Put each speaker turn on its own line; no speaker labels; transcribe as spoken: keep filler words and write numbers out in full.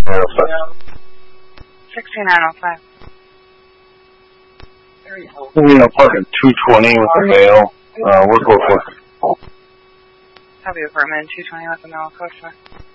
sixty-nine oh five.
You know, park at two twenty with a male. Uh, we're going for
Copy apartment two twenty with a male customer.